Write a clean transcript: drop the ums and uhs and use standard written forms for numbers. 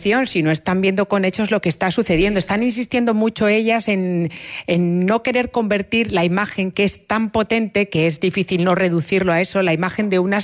percepción, sino están viendo con hechos lo que está sucediendo. Están insistiendo mucho ellas en no querer convertir la imagen, que es tan potente que es difícil no reducirlo a eso, la imagen de unas